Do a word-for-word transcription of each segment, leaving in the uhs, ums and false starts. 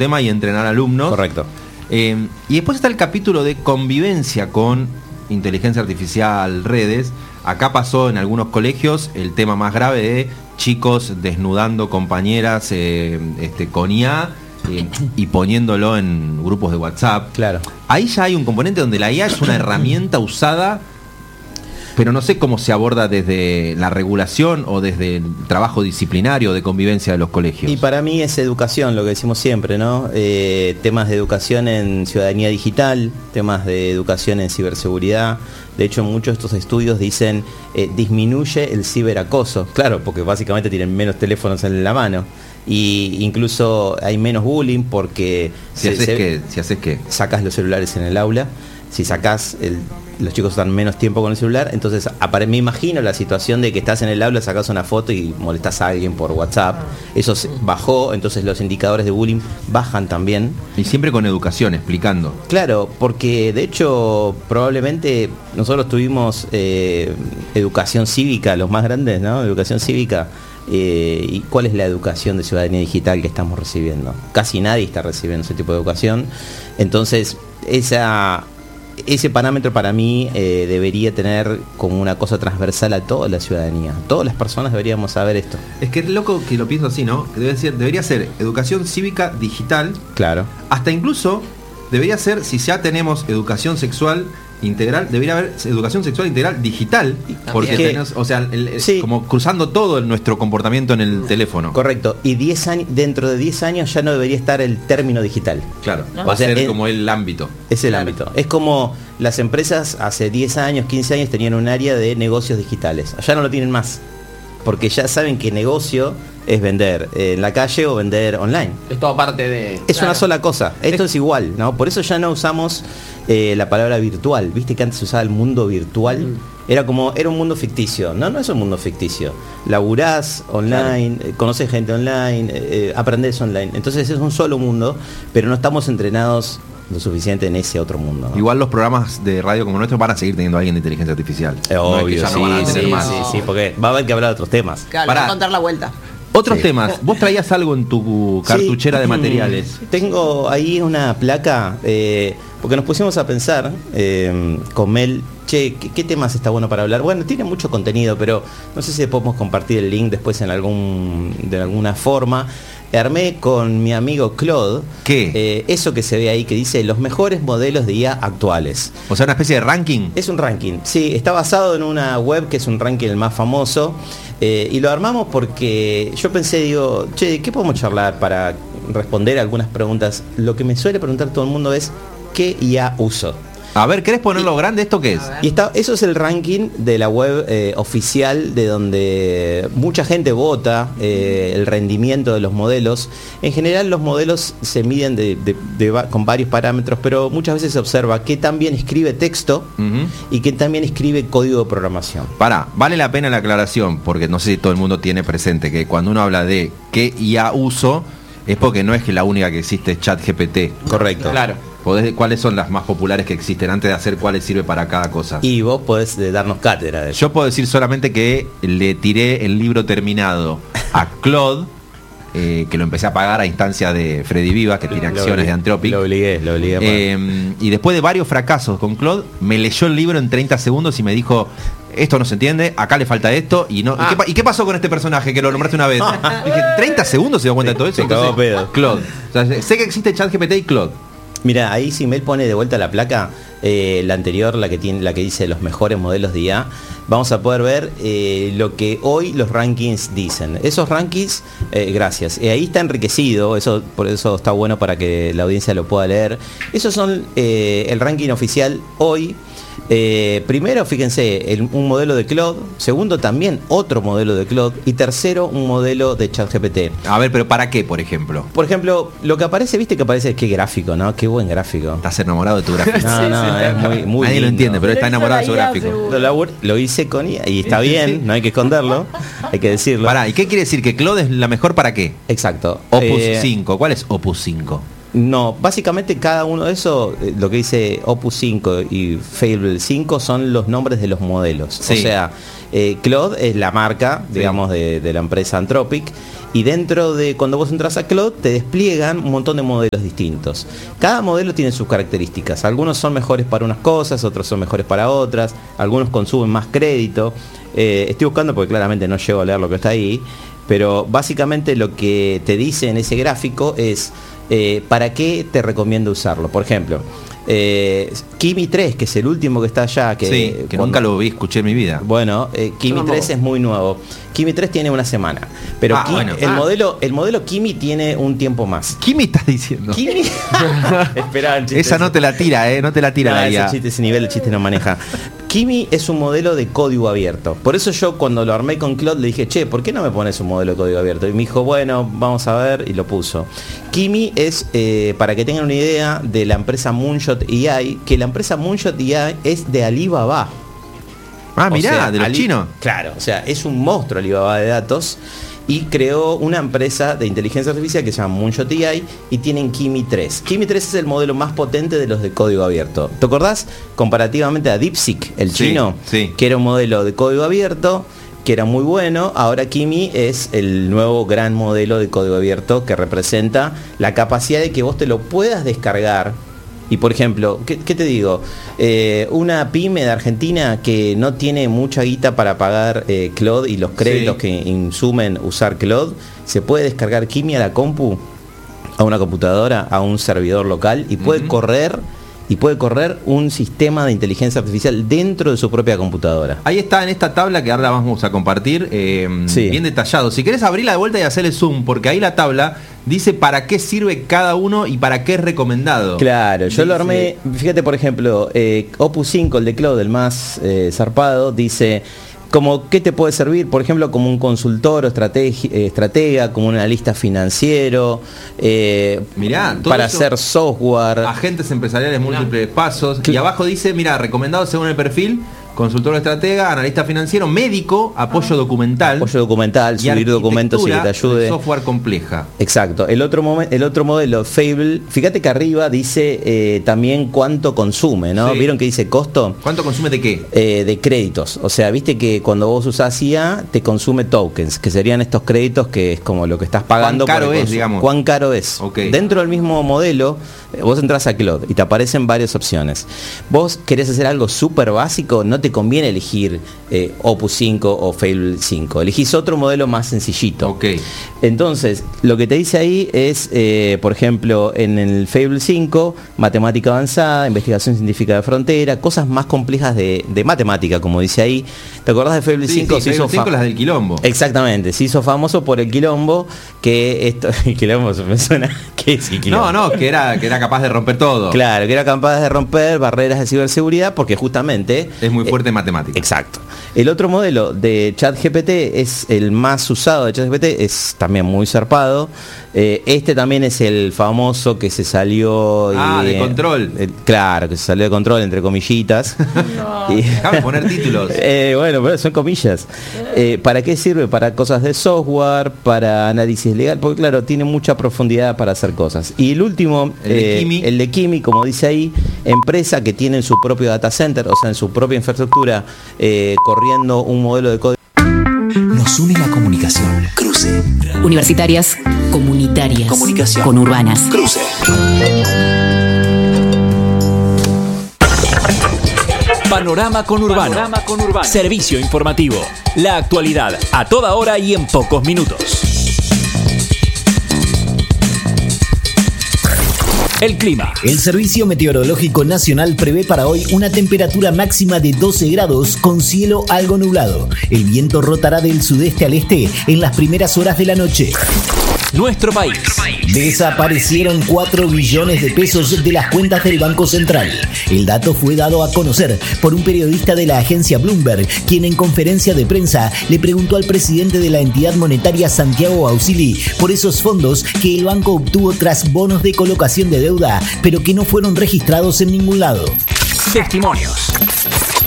tema y entrenar alumnos. Correcto. Eh, y después está el capítulo de convivencia con inteligencia artificial, redes. Acá pasó en algunos colegios el tema más grave de chicos desnudando compañeras eh, este, con I A eh, y poniéndolo en grupos de WhatsApp. Claro. Ahí ya hay un componente donde la I A es una herramienta usada, pero no sé cómo se aborda desde la regulación o desde el trabajo disciplinario de convivencia de los colegios. Y para mí es educación, lo que decimos siempre, ¿no? Eh, temas de educación en ciudadanía digital, temas de educación en ciberseguridad. De hecho, muchos de estos estudios dicen eh, disminuye el ciberacoso. Claro, porque básicamente tienen menos teléfonos en la mano. Y incluso hay menos bullying porque si se, haces se, que, si haces que sacas los celulares en el aula. Si sacás, el, los chicos están menos tiempo con el celular, entonces apare, me imagino la situación de que estás en el aula, sacás una foto y molestás a alguien por WhatsApp. Eso bajó, entonces los indicadores de bullying bajan también. Y siempre con educación, explicando. Claro, porque de hecho probablemente nosotros tuvimos eh, educación cívica, los más grandes, ¿no? Educación cívica. Eh, ¿Y cuál es la educación de ciudadanía digital que estamos recibiendo? Casi nadie está recibiendo ese tipo de educación. Entonces, esa... Ese parámetro para mí eh, debería tener como una cosa transversal a toda la ciudadanía. Todas las personas deberíamos saber esto. Es que es loco que lo pienso así, ¿no? Que debe ser, debería ser educación cívica digital. Claro. Hasta incluso debería ser, si ya tenemos educación sexual integral, debería haber educación sexual integral digital. Porque que, tenemos, o sea, el, el, sí. como cruzando todo nuestro comportamiento en el teléfono. Correcto. Y diez años, dentro de diez años ya no debería estar el término digital. Claro. ¿No? Va o sea, a ser es, como el ámbito. Es el claro. ámbito. Es como las empresas hace diez años, quince años tenían un área de negocios digitales. Ya no lo tienen más. Porque ya saben que negocio es vender en la calle o vender online. Es todo parte de... Es claro. una sola cosa. Esto es, es igual, ¿no? Por eso ya no usamos eh, la palabra virtual. Viste que antes se usaba el mundo virtual. Mm. Era como, era un mundo ficticio. No, no es un mundo ficticio. Laburás online, claro. eh, conocés gente online, eh, aprendés online. Entonces es un solo mundo, pero no estamos entrenados lo suficiente en ese otro mundo, ¿no? Igual los programas de radio como nuestro van a seguir teniendo a alguien de inteligencia artificial. Eh, obvio, no es que ya sí, no van a tener sí, más. sí, sí, porque va a haber que hablar de otros temas. Claro, Para va a contar la vuelta. Otros sí. temas. Vos traías algo en tu cartuchera sí. de materiales. Tengo ahí una placa, eh, porque nos pusimos a pensar eh, con Mel, che, ¿qué, ¿qué temas está bueno para hablar? Bueno, tiene mucho contenido, pero no sé si podemos compartir el link después en algún de alguna forma. Armé con mi amigo Claude. ¿Qué? Eh, eso que se ve ahí que dice los mejores modelos de I A actuales. O sea, una especie de ranking. Es un ranking, sí, está basado en una web que es un ranking el más famoso. Eh, y lo armamos porque yo pensé, digo, che, ¿qué podemos charlar para responder algunas preguntas? Lo que me suele preguntar todo el mundo es, ¿qué I A uso? A ver, ¿querés ponerlo y, grande? ¿Esto qué es? Y está, eso es el ranking de la web eh, oficial, de donde mucha gente vota eh, el rendimiento de los modelos. En general los modelos se miden de, de, de, con varios parámetros, pero muchas veces se observa que también escribe texto uh-huh. y que también escribe código de programación. Pará, vale la pena la aclaración, porque no sé si todo el mundo tiene presente que cuando uno habla de qué I A uso, es porque no es que la única que existe es ChatGPT. Correcto. Claro. ¿Podés, ¿Cuáles son las más populares que existen antes de hacer cuáles sirve para cada cosa? Y vos podés eh, darnos cátedra de eso. Yo puedo decir solamente que le tiré el libro terminado a Claude, eh, que lo empecé a pagar a instancia de Freddy Vivas, que tiene acciones obligué, de Anthropic. Lo obligué, lo obligué. Eh, y después de varios fracasos con Claude, me leyó el libro en treinta segundos y me dijo... Esto no se entiende, acá le falta esto y no. Ah. ¿Y, qué, ¿Y qué pasó con este personaje que lo nombraste una vez? Dije, treinta segundos se dio cuenta de todo eso. Se cagó pedo. Claude. O sea, sé que existe ChatGPT y Claude. Mira, ahí si Mel pone de vuelta la placa, eh, la anterior, la que tiene, la que dice los mejores modelos de I A, vamos a poder ver eh, lo que hoy los rankings dicen. Esos rankings, eh, gracias. Eh, ahí está enriquecido, eso por eso está bueno para que la audiencia lo pueda leer. Esos son eh, el ranking oficial hoy. Eh, primero, fíjense, el, un modelo de Claude. Segundo, también otro modelo de Claude. Y tercero, un modelo de ChatGPT. A ver, pero ¿para qué, por ejemplo? Por ejemplo, lo que aparece, viste que aparece, qué gráfico, ¿no? Qué buen gráfico. Estás enamorado de tu gráfico. No, no, sí, sí, es muy, muy Nadie lindo. lo entiende, pero está enamorado de su gráfico. Lo, lo hice con I A y está bien, no hay que esconderlo, hay que decirlo. Pará, ¿y qué quiere decir? ¿Que Claude es la mejor para qué? Exacto. Opus eh, cinco. ¿Cuál es Opus cinco? No, básicamente cada uno de esos, eh, lo que dice Opus cinco y Fable cinco son los nombres de los modelos. Sí. O sea, eh, Claude es la marca, sí. digamos, de, de la empresa Anthropic. Y dentro de, cuando vos entras a Claude, te despliegan un montón de modelos distintos. Cada modelo tiene sus características. Algunos son mejores para unas cosas, otros son mejores para otras. Algunos consumen más crédito. Eh, estoy buscando porque claramente no llego a leer lo que está ahí. Pero básicamente lo que te dice en ese gráfico es eh, para qué te recomiendo usarlo. Por ejemplo, eh, Kimi tres, que es el último que está allá. Que, sí, que cuando, nunca lo vi, escuché en mi vida. Bueno, eh, Kimi tres es muy nuevo. Kimi tres tiene una semana. Pero ah, Kimi, bueno. el, ah. modelo, el modelo Kimi tiene un tiempo más. ¿Kimi estás diciendo? Kimi. Esperá, esa no te la tira, ¿eh? No te la tira no, la ese, chiste, ese nivel de chiste no maneja. Kimi es un modelo de código abierto. Por eso yo cuando lo armé con Claude le dije, che, ¿por qué no me pones un modelo de código abierto? Y me dijo, bueno, vamos a ver, y lo puso. Kimi es, eh, para que tengan una idea, de la empresa Moonshot A I, que la empresa Moonshot A I es de Alibaba. Ah, mirá, o sea, de los Ali- chinos. Claro, o sea, es un monstruo Alibaba de datos. Y creó una empresa de inteligencia artificial que se llama Moonshot A I y tienen Kimi tres. Kimi tres es el modelo más potente de los de código abierto. ¿Te acordás? Comparativamente a DeepSeek, el sí, chino, sí. que era un modelo de código abierto, que era muy bueno. Ahora Kimi es el nuevo gran modelo de código abierto que representa la capacidad de que vos te lo puedas descargar. Y por ejemplo, ¿qué, qué te digo? Eh, una pyme de Argentina que no tiene mucha guita para pagar eh, Claude y los créditos sí. que insumen usar Claude, se puede descargar Kimi a la compu, a una computadora, a un servidor local y puede uh-huh. correr y puede correr un sistema de inteligencia artificial dentro de su propia computadora. Ahí está en esta tabla que ahora vamos a compartir, eh, sí. bien detallado. Si querés abrirla de vuelta y hacerle zoom, porque ahí la tabla dice para qué sirve cada uno y para qué es recomendado. Claro, yo dice... lo armé, fíjate por ejemplo, eh, Opus cinco, el de Claude, el más eh, zarpado, dice... Como, ¿qué te puede servir? Por ejemplo, como un consultor o estrategi- eh, estratega, como un analista financiero, eh, mirá, para hacer software. Agentes empresariales múltiples pasos. Y abajo dice, mira, recomendado según el perfil, consultor estratega, analista financiero, médico, apoyo documental. Apoyo documental, subir documentos y que te ayude. Software compleja. Exacto. El otro, momen- el otro modelo, Fable, fíjate que arriba dice eh, también cuánto consume, ¿no? Sí. ¿Vieron que dice costo? ¿Cuánto consume de qué? Eh, de créditos. O sea, viste que cuando vos usás I A, te consume tokens, que serían estos créditos que es como lo que estás pagando. ¿Cuán caro por el es, digamos? ¿Cuán caro es? Okay. Dentro del mismo modelo, vos entras a Claude y te aparecen varias opciones. Vos querés hacer algo súper básico, no te conviene elegir eh, Opus cinco o Fable cinco. Elegís otro modelo más sencillito. Okay. Entonces, lo que te dice ahí es, eh, por ejemplo, en el Fable cinco, matemática avanzada, investigación científica de frontera, cosas más complejas de, de matemática, como dice ahí. ¿Te acordás de Fable sí, cinco? Sí, se Fable hizo cinco fa- las del quilombo. Exactamente, se hizo famoso por el quilombo, que esto, el quilombo me suena, ¿qué es el quilombo? No, no, que era, que era capaz de romper todo. Claro, que era capaz de romper barreras de ciberseguridad porque justamente... Es muy fuerte eh, en matemática. Exacto. El otro modelo de ChatGPT es el más usado de ChatGPT, es también muy zarpado. Eh, este también es el famoso que se salió... Ah, y, de control. Eh, claro, que se salió de control, entre comillitas. No. Y, déjame poner títulos. Eh, bueno, pero son comillas. Eh, ¿Para qué sirve? Para cosas de software, para análisis legal, porque claro, tiene mucha profundidad para hacer cosas. Y el último, el de, eh, Kimi. el de Kimi, como dice ahí, empresa que tiene en su propio data center, o sea, en su propia infraestructura, eh, corriendo un modelo de código. Nos une la comunicación. Cruce. Universitarias, comunitarias, comunicación, conurbanas. Cruce. Panorama conurbano. Panorama conurbano. Servicio informativo. La actualidad a toda hora y en pocos minutos. El clima. El Servicio Meteorológico Nacional prevé para hoy una temperatura máxima de doce grados con cielo algo nublado. El viento rotará del sudeste al este en las primeras horas de la noche. Nuestro país. Desaparecieron cuatro billones de pesos de las cuentas del Banco Central. El dato fue dado a conocer por un periodista de la agencia Bloomberg, quien en conferencia de prensa le preguntó al presidente de la entidad monetaria, Santiago Ausilli, por esos fondos que el banco obtuvo tras bonos de colocación de deuda, pero que no fueron registrados en ningún lado. Testimonios.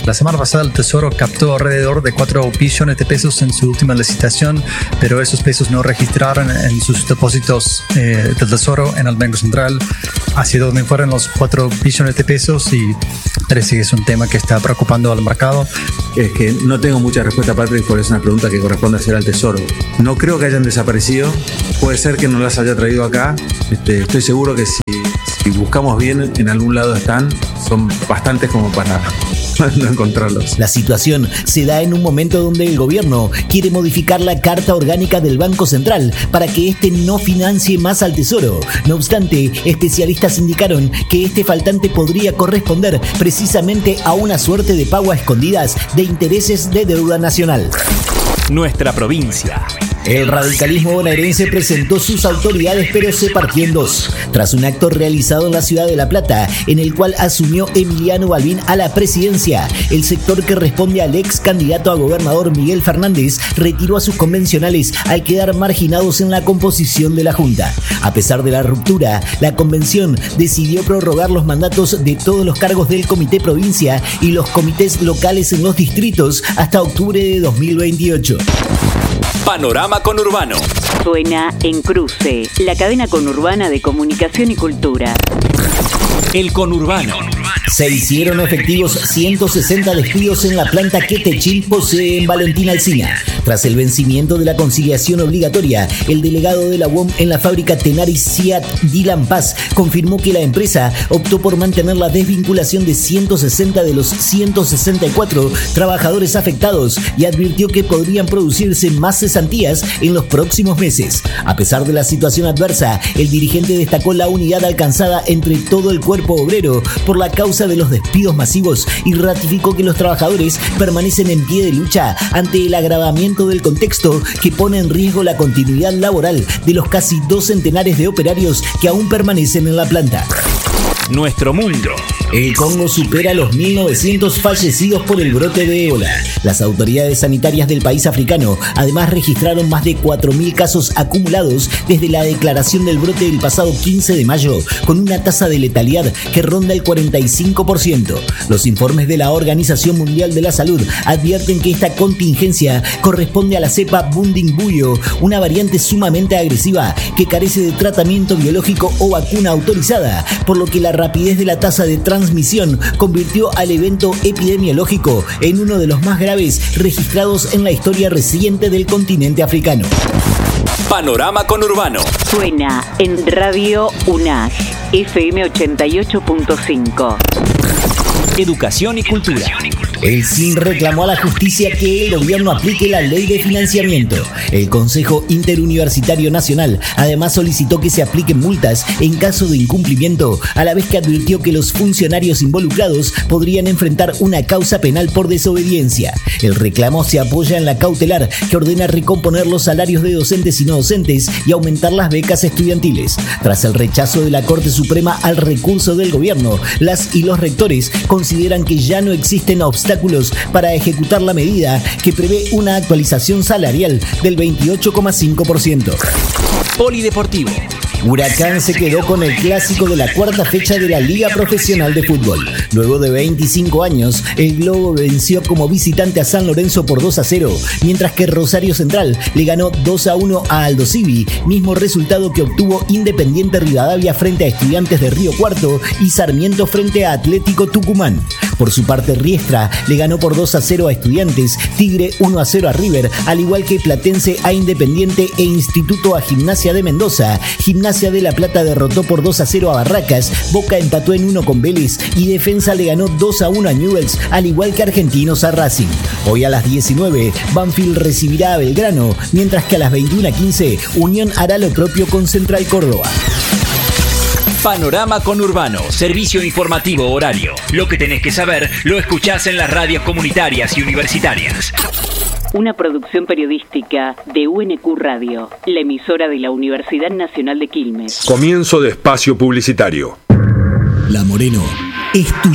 La semana pasada el Tesoro captó alrededor de cuatro billones de pesos en su última licitación, pero esos pesos no registraron en sus depósitos eh, del Tesoro en el Banco Central, hacia donde fueron los cuatro billones de pesos, y parece que es un tema que está preocupando al mercado. Es que no tengo mucha respuesta, Patrick, porque es una pregunta que corresponde hacer al Tesoro. No creo que hayan desaparecido, puede ser que no las haya traído acá. Este, estoy seguro que si, si buscamos bien, en algún lado están, son bastantes como para no encontrarlos. La situación se da en un momento donde el gobierno quiere modificar la carta orgánica del Banco Central para que éste no financie más al Tesoro. No obstante, especialistas indicaron que este faltante podría corresponder precisamente a una suerte de pago a escondidas de intereses de deuda nacional. Nuestra provincia. El radicalismo bonaerense presentó sus autoridades, pero se partió en dos. Tras un acto realizado en la ciudad de La Plata, en el cual asumió Emiliano Balbín a la presidencia, el sector que responde al ex candidato a gobernador Miguel Fernández retiró a sus convencionales al quedar marginados en la composición de la Junta. A pesar de la ruptura, la convención decidió prorrogar los mandatos de todos los cargos del Comité Provincia y los comités locales en los distritos hasta octubre de dos mil veintiocho. Panorama Conurbano. Suena en Cruce, la cadena conurbana de comunicación y cultura. El Conurbano. Se hicieron efectivos ciento sesenta despidos en la planta que Techint posee en Valentín Alsina. Tras el vencimiento de la conciliación obligatoria, el delegado de la U O M en la fábrica Tenaris Seat, Dylan Paz, confirmó que la empresa optó por mantener la desvinculación de ciento sesenta de los ciento sesenta y cuatro trabajadores afectados y advirtió que podrían producirse más cesantías en los próximos meses. A pesar de la situación adversa, el dirigente destacó la unidad alcanzada entre todo el cuerpo obrero por la causa de los despidos masivos y ratificó que los trabajadores permanecen en pie de lucha ante el agravamiento del contexto que pone en riesgo la continuidad laboral de los casi dos centenares de operarios que aún permanecen en la planta. Nuestro mundo. El Congo supera los mil novecientos fallecidos por el brote de ébola. Las autoridades sanitarias del país africano además registraron más de cuatro mil casos acumulados desde la declaración del brote del pasado quince de mayo, con una tasa de letalidad que ronda el cuarenta y cinco por ciento. Los informes de la Organización Mundial de la Salud advierten que esta contingencia corresponde a la cepa Bundibugyo, una variante sumamente agresiva que carece de tratamiento biológico o vacuna autorizada, por lo que la rapidez de la tasa de transmisión convirtió al evento epidemiológico en uno de los más graves registrados en la historia reciente del continente africano. Panorama Conurbano. Suena en Radio UNAS, F M ochenta y ocho punto cinco. Educación y cultura. El C I N reclamó a la justicia que el gobierno aplique la ley de financiamiento. El Consejo Interuniversitario Nacional además solicitó que se apliquen multas en caso de incumplimiento, a la vez que advirtió que los funcionarios involucrados podrían enfrentar una causa penal por desobediencia. El reclamo se apoya en la cautelar que ordena recomponer los salarios de docentes y no docentes y aumentar las becas estudiantiles. Tras el rechazo de la Corte Suprema al recurso del gobierno, las y los rectores consideran que ya no existen obstáculos para ejecutar la medida que prevé una actualización salarial del veintiocho coma cinco por ciento. Polideportivo. Huracán se quedó con el clásico de la cuarta fecha de la Liga Profesional de Fútbol. Luego de veinticinco años, el Globo venció como visitante a San Lorenzo por dos a cero, mientras que Rosario Central le ganó dos a uno a Aldosivi, mismo resultado que obtuvo Independiente Rivadavia frente a Estudiantes de Río Cuarto y Sarmiento frente a Atlético Tucumán. Por su parte, Riestra le ganó por dos a cero a Estudiantes, Tigre uno a cero a River, al igual que Platense a Independiente e Instituto a Gimnasia de Mendoza. Gimnasia de La Plata derrotó por dos a cero a Barracas, Boca empató en uno con Vélez y Defensa le ganó dos a uno a Newell's, al igual que Argentinos a Racing. Hoy a las diecinueve, Banfield recibirá a Belgrano, mientras que a las veintiuna quince, Unión hará lo propio con Central Córdoba. Panorama Conurbano, servicio informativo horario. Lo que tenés que saber lo escuchás en las radios comunitarias y universitarias. Una producción periodística de U N Q Radio, la emisora de la Universidad Nacional de Quilmes. Comienzo de espacio publicitario. La Moreno es tu